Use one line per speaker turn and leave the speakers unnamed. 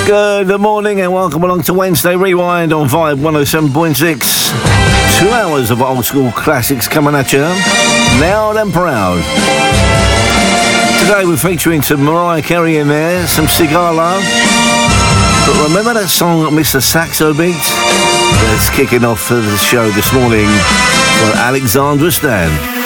Good morning and welcome along to Wednesday Rewind on Vibe 107.6. 2 hours of old school classics coming at you, loud and proud. Today we're featuring some Mariah Carey in there, some Cigar Love. But remember that song Mr. Saxo Beat? That's kicking off the show this morning for Alexandra Stan.